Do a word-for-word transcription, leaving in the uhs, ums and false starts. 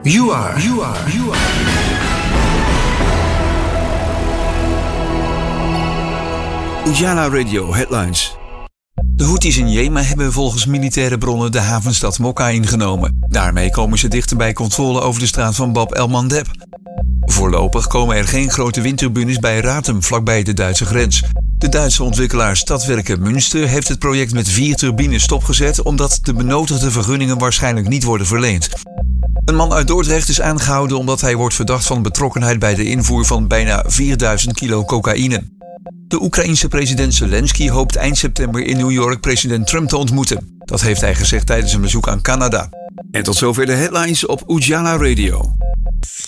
You are, you are, you are. Ujala Radio Headlines. De Houthis in Jemen hebben volgens militaire bronnen de havenstad Mokka ingenomen. Daarmee komen ze dichter bij controle over de straat van Bab el-Mandeb. Voorlopig komen er geen grote windturbines bij Ratum, vlakbij de Duitse grens. De Duitse ontwikkelaar Stadwerke Münster heeft het project met vier turbines stopgezet omdat de benodigde vergunningen waarschijnlijk niet worden verleend. Een man uit Dordrecht is aangehouden omdat hij wordt verdacht van betrokkenheid bij de invoer van bijna vierduizend kilo cocaïne. De Oekraïense president Zelensky hoopt eind september in New York president Trump te ontmoeten. Dat heeft hij gezegd tijdens een bezoek aan Canada. En tot zover de headlines op Ujala Radio.